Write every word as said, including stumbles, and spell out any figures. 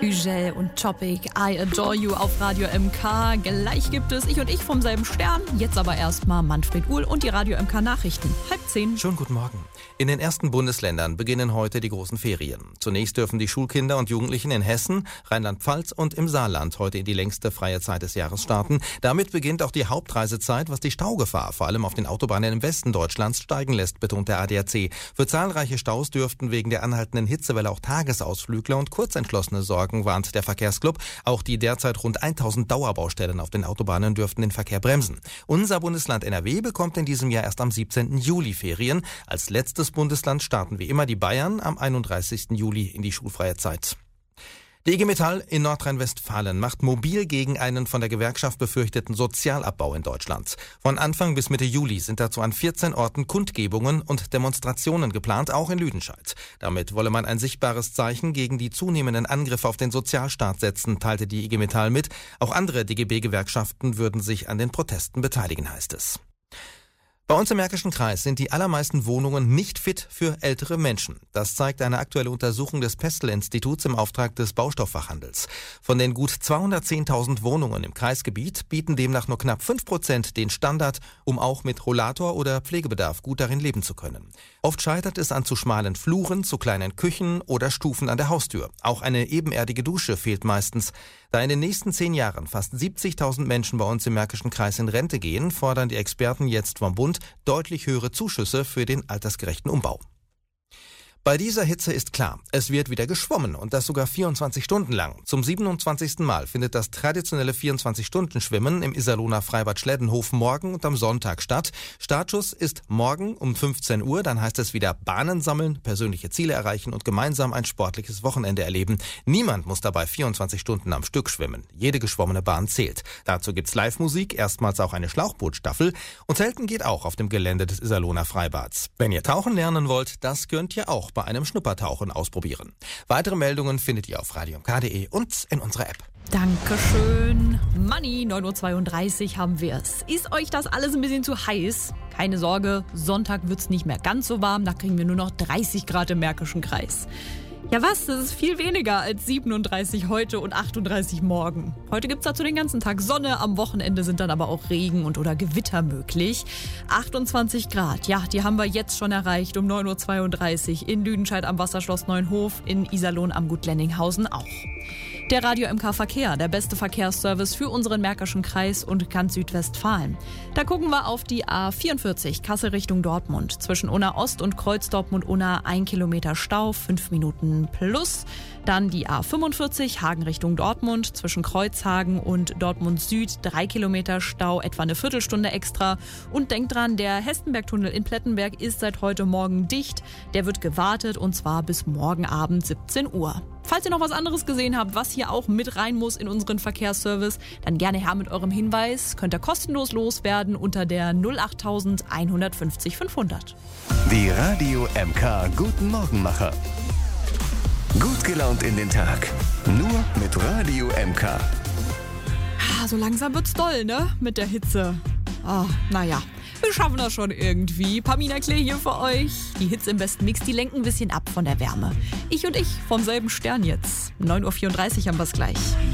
Hügel und Topic, I Adore You auf Radio M K. Gleich gibt es Ich und Ich vom selben Stern. Jetzt aber erstmal Manfred Uhl und die Radio M K Nachrichten. Halb zehn. Schönen guten Morgen. In den ersten Bundesländern beginnen heute die großen Ferien. Zunächst dürfen die Schulkinder und Jugendlichen in Hessen, Rheinland-Pfalz und im Saarland heute in die längste freie Zeit des Jahres starten. Damit beginnt auch die Hauptreisezeit, was die Staugefahr vor allem auf den Autobahnen im Westen Deutschlands steigen lässt, betont der A D A C. Für zahlreiche Staus dürften wegen der anhaltenden Hitzewelle auch Tagesausflügler und Kurzentschlossene sorgen, warnt der Verkehrsclub. Auch die derzeit rund tausend Dauerbaustellen auf den Autobahnen dürften den Verkehr bremsen. Unser Bundesland N R W bekommt in diesem Jahr erst am siebzehnten Juli Ferien. Als letztes Bundesland starten wie immer die Bayern am einunddreißigsten Juli in die schulfreie Zeit. Die I G Metall in Nordrhein-Westfalen macht mobil gegen einen von der Gewerkschaft befürchteten Sozialabbau in Deutschland. Von Anfang bis Mitte Juli sind dazu an vierzehn Orten Kundgebungen und Demonstrationen geplant, auch in Lüdenscheid. Damit wolle man ein sichtbares Zeichen gegen die zunehmenden Angriffe auf den Sozialstaat setzen, teilte die I G Metall mit. Auch andere D G B-Gewerkschaften würden sich an den Protesten beteiligen, heißt es. Bei uns im Märkischen Kreis sind die allermeisten Wohnungen nicht fit für ältere Menschen. Das zeigt eine aktuelle Untersuchung des Pestel-Instituts im Auftrag des Baustofffachhandels. Von den gut zweihundertzehntausend Wohnungen im Kreisgebiet bieten demnach nur knapp fünf Prozent den Standard, um auch mit Rollator oder Pflegebedarf gut darin leben zu können. Oft scheitert es an zu schmalen Fluren, zu kleinen Küchen oder Stufen an der Haustür. Auch eine ebenerdige Dusche fehlt meistens. Da in den nächsten zehn Jahren fast siebzigtausend Menschen bei uns im Märkischen Kreis in Rente gehen, fordern die Experten jetzt vom Bund deutlich höhere Zuschüsse für den altersgerechten Umbau. Bei dieser Hitze ist klar, es wird wieder geschwommen und das sogar vierundzwanzig Stunden lang. Zum siebenundzwanzigsten Mal findet das traditionelle vierundzwanzig-Stunden-Schwimmen im Iserlohner Freibad Schleddenhof morgen und am Sonntag statt. Startschuss ist morgen um fünfzehn Uhr, dann heißt es wieder Bahnen sammeln, persönliche Ziele erreichen und gemeinsam ein sportliches Wochenende erleben. Niemand muss dabei vierundzwanzig Stunden am Stück schwimmen. Jede geschwommene Bahn zählt. Dazu gibt's Live-Musik, erstmals auch eine Schlauchbootstaffel und Zelten geht auch auf dem Gelände des Iserlohner Freibads. Wenn ihr tauchen lernen wollt, das könnt ihr auch bei einem Schnuppertauchen ausprobieren. Weitere Meldungen findet ihr auf radio m k punkt d e und in unserer App. Dankeschön. Money, neun Uhr zweiunddreißig haben wir es. Ist euch das alles ein bisschen zu heiß? Keine Sorge, Sonntag wird's nicht mehr ganz so warm, da kriegen wir nur noch dreißig Grad im Märkischen Kreis. Ja was, das ist viel weniger als siebenunddreißig heute und achtunddreißig morgen. Heute gibt's dazu den ganzen Tag Sonne, am Wochenende sind dann aber auch Regen und oder Gewitter möglich. achtundzwanzig Grad, ja, die haben wir jetzt schon erreicht um neun Uhr zweiunddreißig in Lüdenscheid am Wasserschloss Neuenhof, in Iserlohn am Gut Lenninghausen auch. Der Radio M K Verkehr, der beste Verkehrsservice für unseren Märkischen Kreis und ganz Südwestfalen. Da gucken wir auf die A vierundvierzig, Kassel Richtung Dortmund. Zwischen Unna Ost und Kreuz Dortmund-Unna ein Kilometer Stau, fünf Minuten plus. Dann die A fünfundvierzig, Hagen Richtung Dortmund. Zwischen Kreuzhagen und Dortmund Süd drei Kilometer Stau, etwa eine Viertelstunde extra. Und denkt dran, der Hestenbergtunnel in Plettenberg ist seit heute Morgen dicht. Der wird gewartet und zwar bis morgen Abend siebzehn Uhr. Falls ihr noch was anderes gesehen habt, was hier auch mit rein muss in unseren Verkehrsservice, dann gerne her mit eurem Hinweis. Könnt ihr kostenlos loswerden unter der null acht eins fünf null fünfhundert. Die Radio M K Guten Morgenmacher. Gut gelaunt in den Tag. Nur mit Radio M K. Ah, so langsam wird's doll, ne? Mit der Hitze. Ah, naja. Wir schaffen das schon irgendwie. Pamina Klee hier für euch. Die Hits im besten Mix, die lenken ein bisschen ab von der Wärme. Ich und ich vom selben Stern jetzt. neun Uhr vierunddreißig haben wir's gleich.